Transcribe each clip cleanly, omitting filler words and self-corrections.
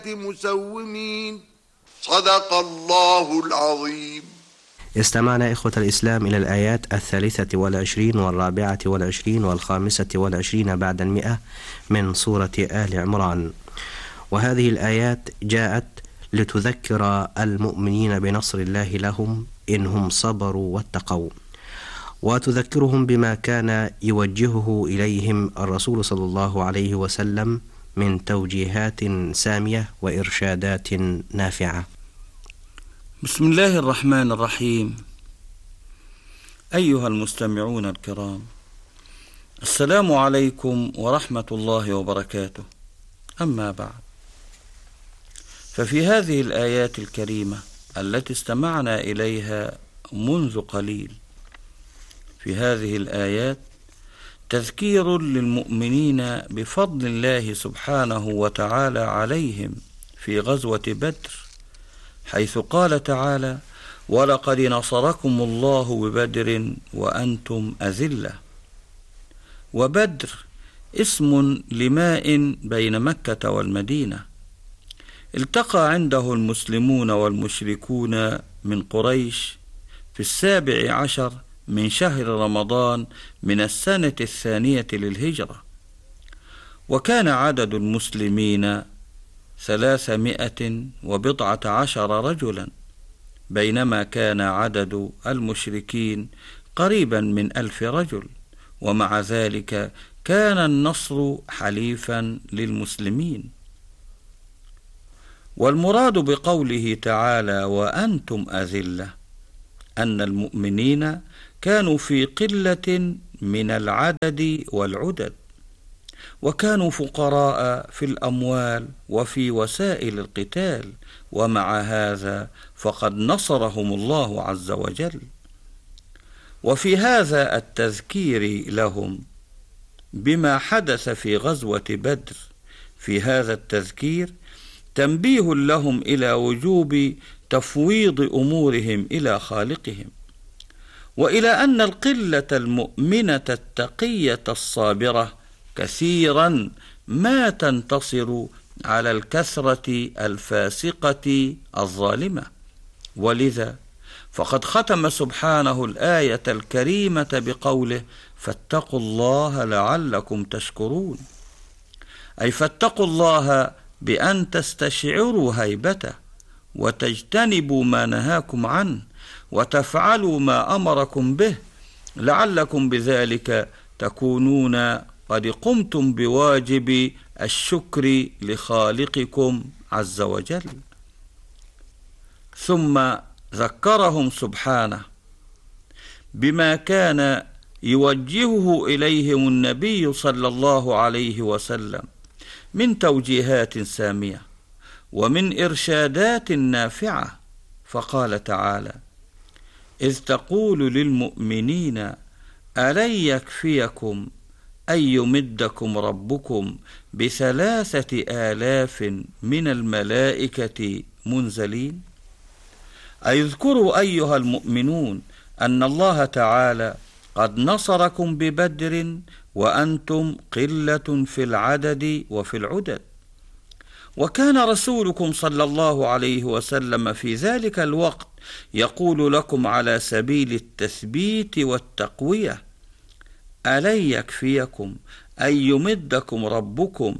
مسومين. صدق الله العظيم. استمعنا إخوة الإسلام إلى الآيات 23 و24 و25 بعد 100 من سورة آل عمران. وهذه الآيات جاءت لتذكر المؤمنين بنصر الله لهم إنهم صبروا واتقوا، وتذكرهم بما كان يوجهه إليهم الرسول صلى الله عليه وسلم من توجيهات سامية وإرشادات نافعة. بسم الله الرحمن الرحيم. أيها المستمعون الكرام، السلام عليكم ورحمة الله وبركاته. أما بعد، ففي هذه الآيات الكريمة التي استمعنا إليها منذ قليل، في هذه الآيات تذكير للمؤمنين بفضل الله سبحانه وتعالى عليهم في غزوة بدر، حيث قال تعالى: ولقد نصركم الله ببدر وأنتم أذلة. وبدر اسم لماء بين مكة والمدينة، التقى عنده المسلمون والمشركون من قريش في 17 من شهر رمضان من السنة 2 للهجرة، وكان عدد المسلمين 310 رجلا، بينما كان عدد المشركين قريبا من 1000 رجل، ومع ذلك كان النصر حليفا للمسلمين. والمراد بقوله تعالى وأنتم أذلة أن المؤمنين كانوا في قلة من العدد والعدد، وكانوا فقراء في الأموال وفي وسائل القتال، ومع هذا فقد نصرهم الله عز وجل. وفي هذا التذكير لهم بما حدث في غزوة بدر، في هذا التذكير تنبيه لهم إلى وجوب تفويض أمورهم إلى خالقهم، وإلى أن القلة المؤمنة التقية الصابرة كثيرا ما تنتصر على الكثرة الفاسقة الظالمة. ولذا فقد ختم سبحانه الآية الكريمة بقوله: فاتقوا الله لعلكم تشكرون، أي فاتقوا الله بأن تستشعروا هيبته، وتجتنبوا ما نهاكم عنه، وتفعلوا ما أمركم به، لعلكم بذلك تكونون قد قمتم بواجب الشكر لخالقكم عز وجل. ثم ذكرهم سبحانه بما كان يوجهه إليهم النبي صلى الله عليه وسلم من توجيهات سامية ومن إرشادات نافعة، فقال تعالى: إذ تقول للمؤمنين ألن يكفيكم أن يمدكم ربكم ب3,000 من الملائكة منزلين. أي اذكروا أيها المؤمنون أن الله تعالى قد نصركم ببدر وأنتم قلة في العدد وفي العدد، وكان رسولكم صلى الله عليه وسلم في ذلك الوقت يقول لكم على سبيل التثبيت والتقوية: ألن يكفيكم أن يمدكم ربكم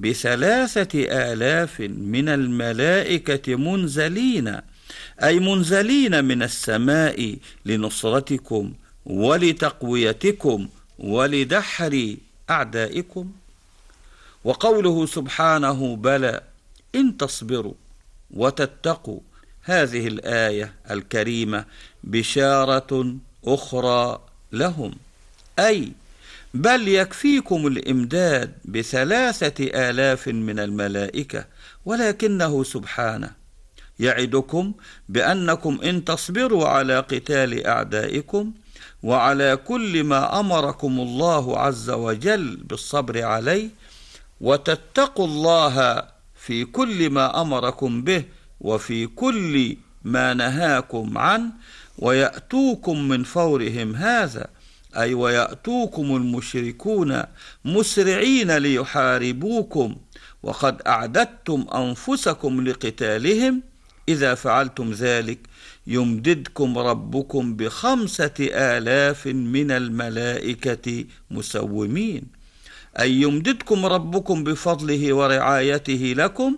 ب3,000 من الملائكة منزلين، أي منزلين من السماء لنصرتكم ولتقويتكم ولدحر أعدائكم. وقوله سبحانه: بلى إن تصبروا وتتقوا، هذه الآية الكريمة بشارة أخرى لهم، أي بل يكفيكم الإمداد ب3,000 من الملائكة، ولكنه سبحانه يعدكم بأنكم إن تصبروا على قتال أعدائكم وعلى كل ما أمركم الله عز وجل بالصبر عليه، وتتقوا الله في كل ما أمركم به وفي كل ما نهاكم عنه، ويأتوكم من فورهم هذا، أي ويأتوكم المشركون مسرعين ليحاربوكم وقد أعددتم أنفسكم لقتالهم، إذا فعلتم ذلك يمددكم ربكم ب5,000 من الملائكة مسومين، أي يمددكم ربكم بفضله ورعايته لكم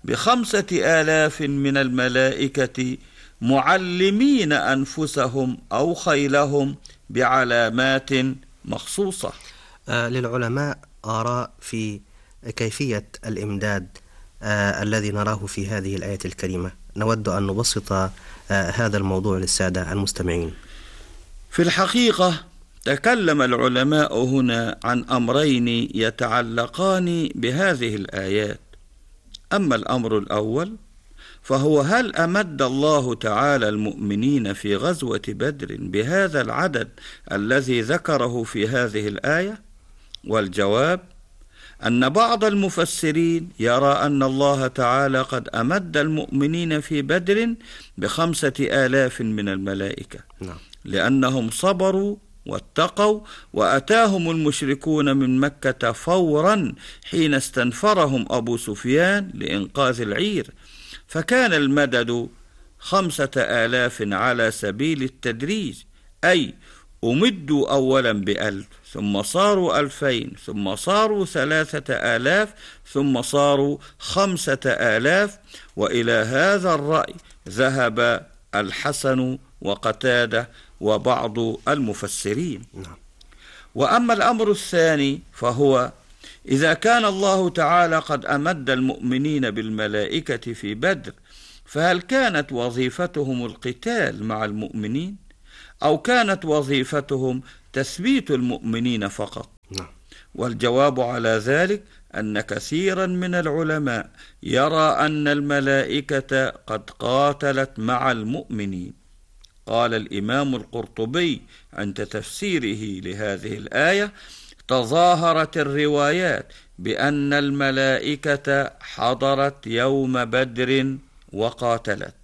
ب5,000 من الملائكة معلمين أنفسهم أو خيلهم بعلامات مخصوصة. للعلماء آراء في كيفية الإمداد الذي نراه في هذه الآية الكريمة. نود أن نبسط هذا الموضوع للسادة المستمعين. في الحقيقة تكلم العلماء هنا عن أمرين يتعلقان بهذه الآيات. أما الأمر الأول فهو هل أمد الله تعالى المؤمنين في غزوة بدر بهذا العدد الذي ذكره في هذه الآية؟ والجواب أن بعض المفسرين يرى أن الله تعالى قد أمد المؤمنين في بدر ب5,000 من الملائكة، لأنهم صبروا واتقوا، وأتاهم المشركون من مكة فورا حين استنفرهم أبو سفيان لإنقاذ العير، فكان المدد 5,000 على سبيل التدريج، أي أمدوا أولا ب1,000 ثم صاروا 2,000 ثم صاروا 3,000 ثم صاروا 5,000. وإلى هذا الرأي ذهب الحسن وقتادة وبعض المفسرين. وأما الأمر الثاني فهو إذا كان الله تعالى قد أمد المؤمنين بالملائكة في بدر، فهل كانت وظيفتهم القتال مع المؤمنين أو كانت وظيفتهم تثبيت المؤمنين فقط؟ والجواب على ذلك أن كثيرا من العلماء يرى أن الملائكة قد قاتلت مع المؤمنين. قال الإمام القرطبي عند تفسيره لهذه الآية: تظاهرت الروايات بأن الملائكة حضرت يوم بدر وقاتلت.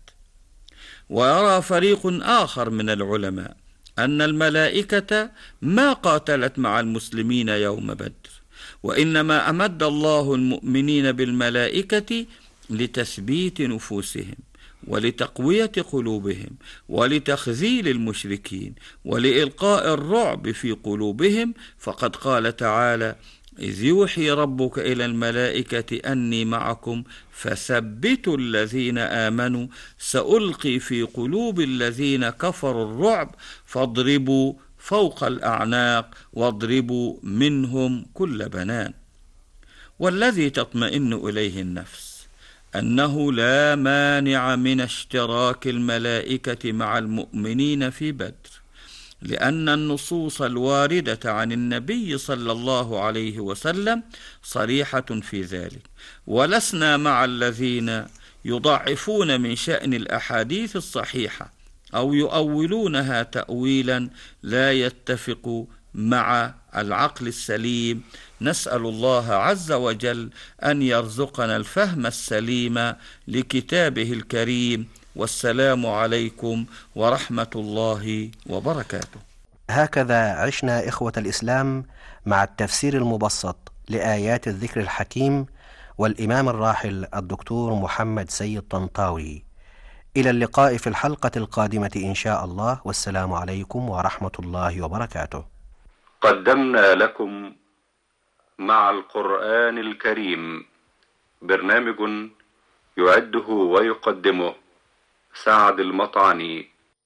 ويرى فريق آخر من العلماء أن الملائكة ما قاتلت مع المسلمين يوم بدر، وإنما أمد الله المؤمنين بالملائكة لتثبيت نفوسهم ولتقوية قلوبهم ولتخذيل المشركين ولإلقاء الرعب في قلوبهم، فقد قال تعالى: إذ يوحي ربك إلى الملائكة أني معكم فثبتوا الذين آمنوا سألقي في قلوب الذين كفروا الرعب فاضربوا فوق الأعناق واضربوا منهم كل بنان. والذي تطمئن إليه النفس أنه لا مانع من اشتراك الملائكة مع المؤمنين في بدر، لأن النصوص الواردة عن النبي صلى الله عليه وسلم صريحة في ذلك، ولسنا مع الذين يضعفون من شأن الأحاديث الصحيحة أو يؤولونها تأويلا لا يتفق مع العقل السليم. نسأل الله عز وجل أن يرزقنا الفهم السليم لكتابه الكريم، والسلام عليكم ورحمة الله وبركاته. هكذا عشنا إخوة الإسلام مع التفسير المبسط لآيات الذكر الحكيم والإمام الراحل الدكتور محمد سيد طنطاوي. إلى اللقاء في الحلقة القادمة إن شاء الله، والسلام عليكم ورحمة الله وبركاته. قدمنا لكم مع القرآن الكريم برنامج يعده ويقدمه سعد المطعني.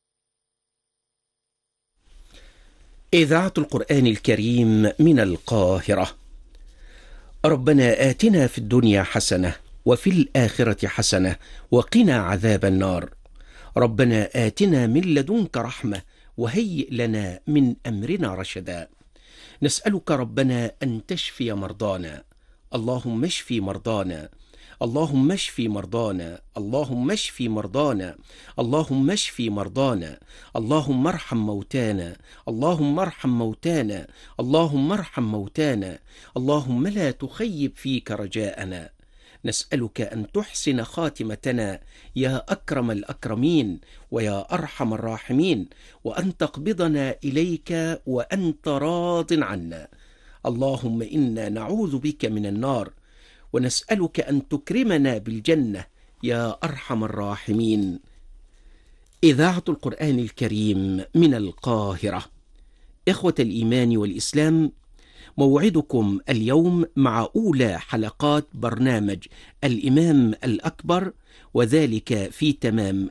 إذاعة القرآن الكريم من القاهرة. ربنا آتنا في الدنيا حسنة وفي الآخرة حسنة وقنا عذاب النار. ربنا آتنا من لدنك رحمة وهيئ لنا من أمرنا رشدا. نسألك ربنا أن تشفي مرضانا، اللهم اشفي مرضانا، اللهم اشفي مرضانا، اللهم اشفي مرضانا، اللهم اشفي مرضانا، اللهم ارحم موتانا، اللهم ارحم موتانا، اللهم ارحم موتانا، اللهم لا تخيب فيك رجاءنا. نسألك أن تحسن خاتمتنا يا أكرم الأكرمين ويا أرحم الراحمين، وأن تقبضنا إليك وأنت راض عنا. اللهم إنا نعوذ بك من النار ونسألك أن تكرمنا بالجنة يا أرحم الراحمين. إذاعة القرآن الكريم من القاهرة. إخوة الإيمان والإسلام، موعدكم اليوم مع أولى حلقات برنامج الإمام الأكبر، وذلك في تمام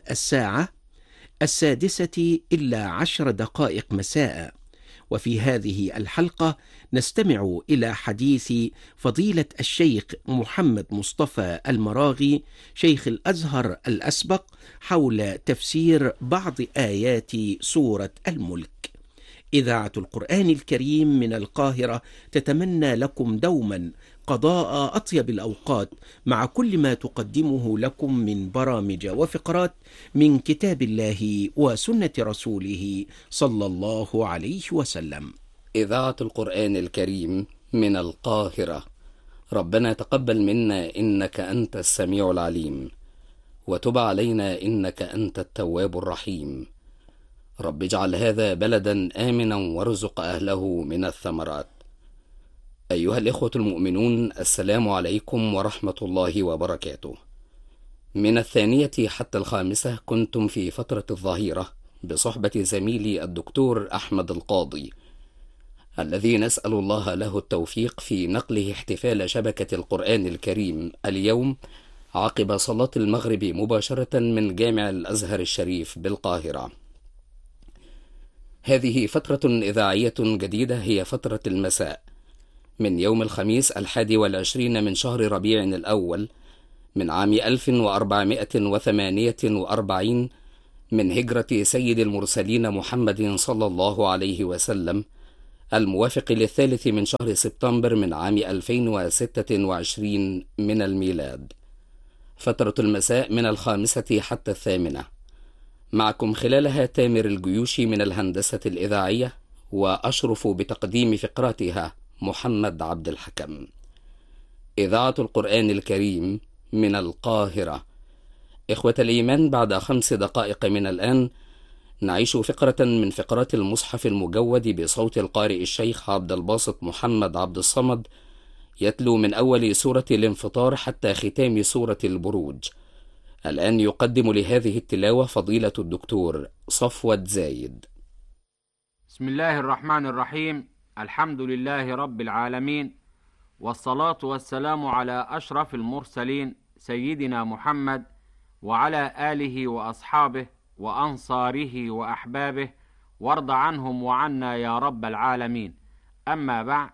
6:10 مساء. وفي هذه الحلقة نستمع إلى حديث فضيلة الشيخ محمد مصطفى المراغي شيخ الأزهر الأسبق حول تفسير بعض آيات سورة الملك. إذاعة القرآن الكريم من القاهرة تتمنى لكم دوما قضاء أطيب الأوقات مع كل ما تقدمه لكم من برامج وفقرات من كتاب الله وسنة رسوله صلى الله عليه وسلم. إذاعة القرآن الكريم من القاهرة. ربنا تقبل منا إنك أنت السميع العليم، وتب علينا إنك أنت التواب الرحيم. رب اجعل هذا بلدا آمنا وارزق أهله من الثمرات. أيها الإخوة المؤمنون، السلام عليكم ورحمة الله وبركاته. من 2 حتى 5 كنتم في فترة الظهيرة بصحبة زميلي الدكتور أحمد القاضي، الذي نسأل الله له التوفيق في نقله احتفال شبكة القرآن الكريم اليوم عقب صلاة المغرب مباشرة من جامع الأزهر الشريف بالقاهرة. هذه فترة إذاعية جديدة، هي فترة المساء من يوم الخميس 21 من شهر ربيع الأول من عام 1448 من هجرة سيد المرسلين محمد صلى الله عليه وسلم، الموافق ل3 من شهر سبتمبر من عام 2026 من الميلاد. فترة المساء من 5 حتى 8، معكم خلالها تامر الجيوشي من الهندسة الإذاعية، وأشرف بتقديم فقراتها محمد عبد الحكم. إذاعة القرآن الكريم من القاهرة. إخوة الإيمان، بعد 5 دقائق من الآن نعيش فقرة من فقرات المصحف المجود بصوت القارئ الشيخ عبد الباسط محمد عبد الصمد، يتلو من أول سورة الانفطار حتى ختام سورة البروج. الآن يقدم لهذه التلاوة فضيلة الدكتور صفوت زايد. بسم الله الرحمن الرحيم. الحمد لله رب العالمين، والصلاة والسلام على أشرف المرسلين سيدنا محمد وعلى آله وأصحابه وأنصاره وأحبابه، وارض عنهم وعنا يا رب العالمين. أما بعد،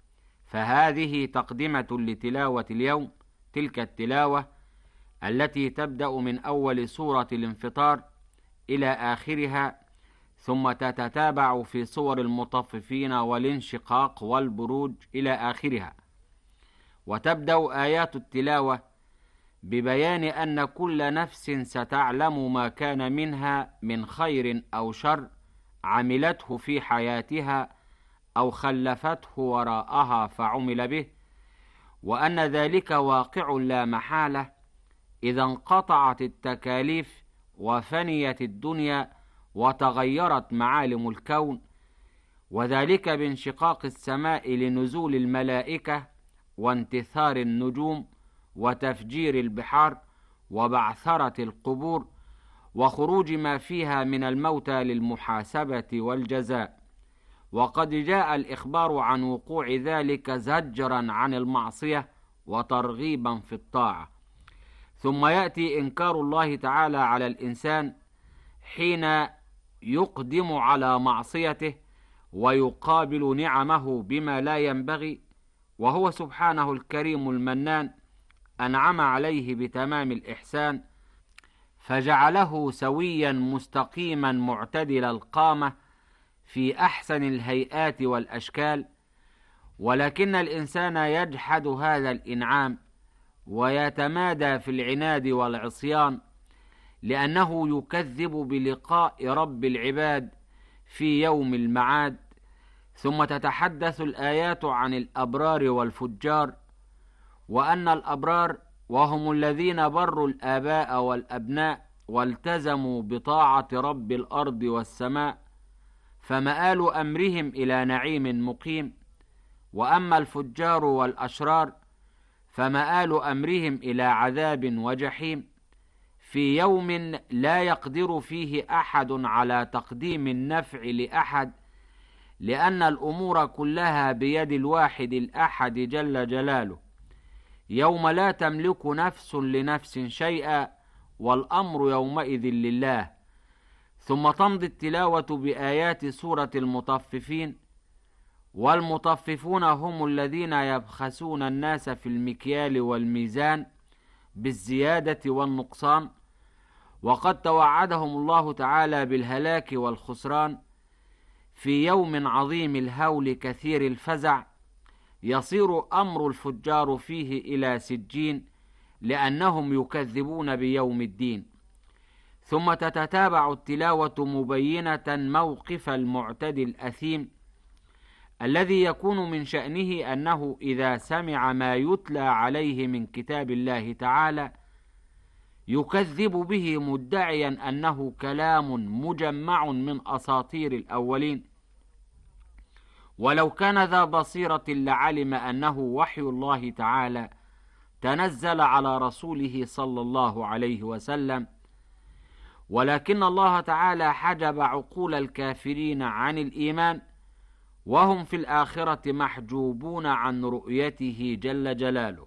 فهذه تقدمة لتلاوة اليوم، تلك التلاوة التي تبدأ من أول سورة الانفطار إلى آخرها، ثم تتتابع في صور المطففين والانشقاق والبروج إلى آخرها. وتبدأ آيات التلاوة ببيان أن كل نفس ستعلم ما كان منها من خير أو شر عملته في حياتها أو خلفته وراءها فعمل به، وأن ذلك واقع لا محالة إذا انقطعت التكاليف وفنيت الدنيا وتغيرت معالم الكون، وذلك بانشقاق السماء لنزول الملائكة وانتثار النجوم وتفجير البحار وبعثرة القبور وخروج ما فيها من الموتى للمحاسبة والجزاء. وقد جاء الإخبار عن وقوع ذلك زجرا عن المعصية وترغيبا في الطاعة. ثم يأتي إنكار الله تعالى على الإنسان حين يقدم على معصيته ويقابل نعمه بما لا ينبغي، وهو سبحانه الكريم المنان أنعم عليه بتمام الإحسان فجعله سويا مستقيما معتدل القامة في أحسن الهيئات والأشكال. ولكن الإنسان يجحد هذا الإنعام ويتمادى في العناد والعصيان، لأنه يكذب بلقاء رب العباد في يوم المعاد. ثم تتحدث الآيات عن الأبرار والفجار، وأن الأبرار وهم الذين بروا الآباء والأبناء والتزموا بطاعة رب الأرض والسماء، فمآل أمرهم إلى نعيم مقيم. وأما الفجار والأشرار فمآل أمرهم إلى عذاب وجحيم في يوم لا يقدر فيه أحد على تقديم النفع لأحد، لأن الأمور كلها بيد الواحد الأحد جل جلاله، يوم لا تملك نفس لنفس شيئا والأمر يومئذ لله. ثم تمضي التلاوة بآيات سورة المطففين. والمطففون هم الذين يبخسون الناس في المكيال والميزان بالزيادة والنقصان، وقد توعدهم الله تعالى بالهلاك والخسران في يوم عظيم الهول كثير الفزع، يصير أمر الفجار فيه إلى سجين لأنهم يكذبون بيوم الدين. ثم تتتابع التلاوة مبينة موقف المعتدي الأثيم الذي يكون من شأنه أنه إذا سمع ما يتلى عليه من كتاب الله تعالى يكذب به مدعيا أنه كلام مجمع من أساطير الأولين، ولو كان ذا بصيرة لعلم أنه وحي الله تعالى تنزل على رسوله صلى الله عليه وسلم، ولكن الله تعالى حجب عقول الكافرين عن الإيمان، وهم في الآخرة محجوبون عن رؤيته جل جلاله.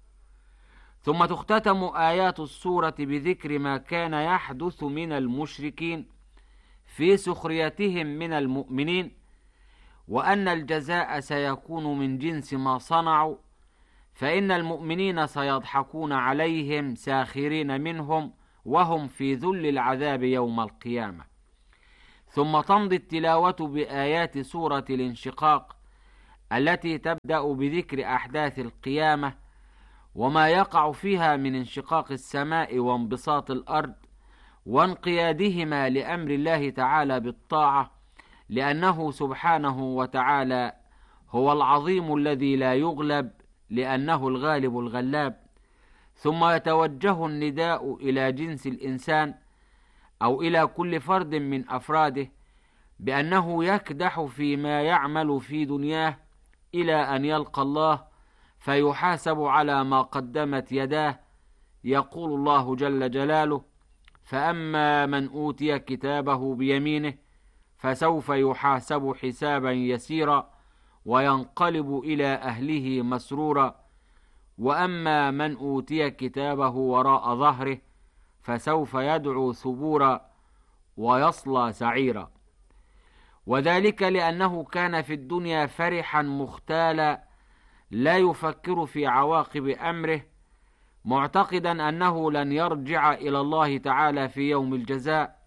ثم تختتم آيات السورة بذكر ما كان يحدث من المشركين في سخريتهم من المؤمنين، وأن الجزاء سيكون من جنس ما صنعوا، فإن المؤمنين سيضحكون عليهم ساخرين منهم وهم في ذل العذاب يوم القيامة. ثم تمضي التلاوة بآيات سورة الانشقاق التي تبدأ بذكر أحداث القيامة وما يقع فيها من انشقاق السماء وانبساط الأرض وانقيادهما لأمر الله تعالى بالطاعة، لأنه سبحانه وتعالى هو العظيم الذي لا يغلب لأنه الغالب الغلاب. ثم يتوجه النداء إلى جنس الإنسان أو إلى كل فرد من أفراده بأنه يكدح فيما يعمل في دنياه إلى أن يلقى الله فيحاسب على ما قدمت يداه. يقول الله جل جلاله: فأما من أوتي كتابه بيمينه فسوف يحاسب حسابا يسيرا وينقلب إلى أهله مسرورا، وأما من أوتي كتابه وراء ظهره فسوف يدعو ثبورا ويصلى سعيرا. وذلك لأنه كان في الدنيا فرحا مختالا لا يفكر في عواقب أمره، معتقدا أنه لن يرجع إلى الله تعالى في يوم الجزاء.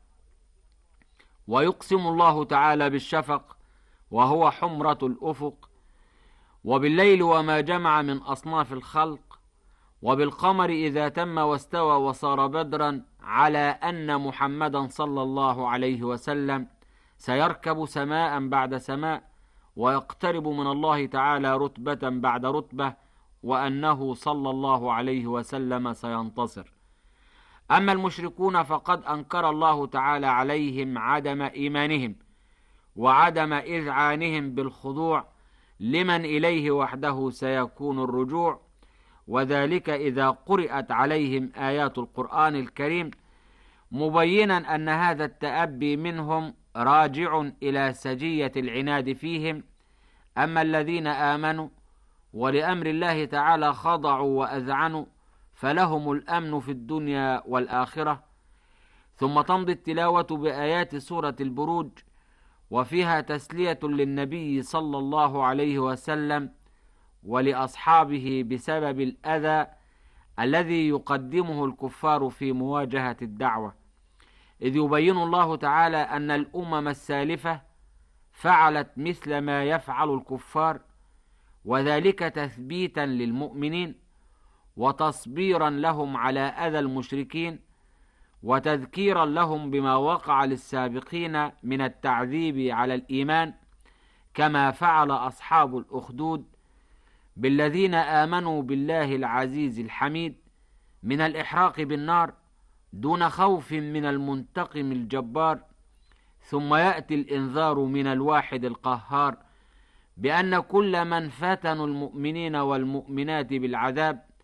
ويقسم الله تعالى بالشفق وهو حمرة الأفق، وبالليل وما جمع من أصناف الخلق، وبالقمر إذا تم واستوى وصار بدرا، على أن محمدا صلى الله عليه وسلم سيركب سماء بعد سماء ويقترب من الله تعالى رتبة بعد رتبة، وأنه صلى الله عليه وسلم سينتصر. أما المشركون فقد أنكر الله تعالى عليهم عدم إيمانهم وعدم إذعانهم بالخضوع لمن إليه وحده سيكون الرجوع، وذلك إذا قرأت عليهم آيات القرآن الكريم مبينا أن هذا التأبي منهم راجع إلى سجية العناد فيهم. أما الذين آمنوا ولأمر الله تعالى خضعوا وأذعنوا فلهم الأمن في الدنيا والآخرة. ثم تمضي التلاوة بآيات سورة البروج وفيها تسلية للنبي صلى الله عليه وسلم ولأصحابه بسبب الأذى الذي يقدمه الكفار في مواجهة الدعوة، إذ يبين الله تعالى أن الأمم السالفة فعلت مثل ما يفعل الكفار، وذلك تثبيتا للمؤمنين وتصبيرا لهم على أذى المشركين وتذكيرا لهم بما وقع للسابقين من التعذيب على الإيمان، كما فعل أصحاب الأخدود بالذين آمنوا بالله العزيز الحميد من الإحراق بالنار دون خوف من المنتقم الجبار. ثم يأتي الإنذار من الواحد القهار بأن كل من فتنوا المؤمنين والمؤمنات بالعذاب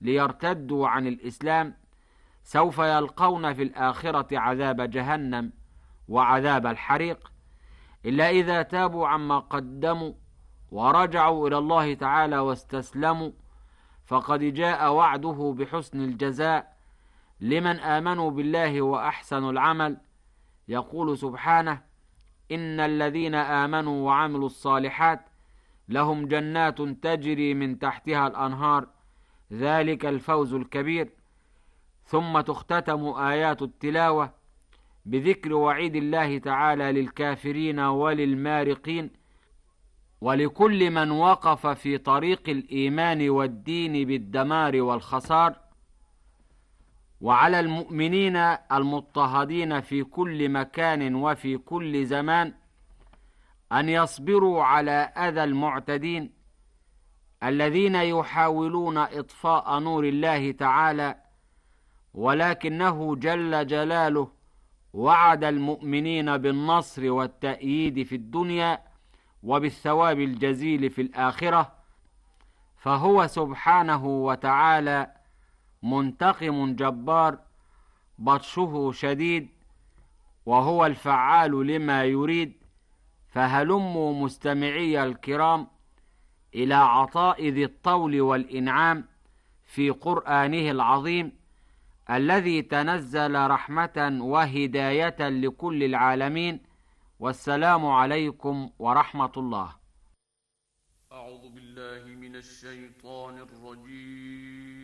ليرتدوا عن الإسلام سوف يلقون في الآخرة عذاب جهنم وعذاب الحريق، إلا إذا تابوا عما قدموا ورجعوا إلى الله تعالى واستسلموا، فقد جاء وعده بحسن الجزاء لمن آمنوا بالله وأحسنوا العمل. يقول سبحانه: إن الذين آمنوا وعملوا الصالحات لهم جنات تجري من تحتها الأنهار ذلك الفوز الكبير. ثم تختتم آيات التلاوة بذكر وعيد الله تعالى للكافرين وللمارقين ولكل من وقف في طريق الإيمان والدين بالدمار والخسار، وعلى المؤمنين المضطهدين في كل مكان وفي كل زمان أن يصبروا على أذى المعتدين الذين يحاولون إطفاء نور الله تعالى، ولكنه جل جلاله وعد المؤمنين بالنصر والتأييد في الدنيا وبالثواب الجزيل في الآخرة، فهو سبحانه وتعالى منتقم جبار بطشه شديد، وهو الفعال لما يريد. فهلموا مستمعي الكرام إلى عطاء ذي الطول والإنعام في قرآنه العظيم الذي تنزل رحمة وهداية لكل العالمين. والسلام عليكم ورحمة الله. أعوذ بالله من الشيطان الرجيم.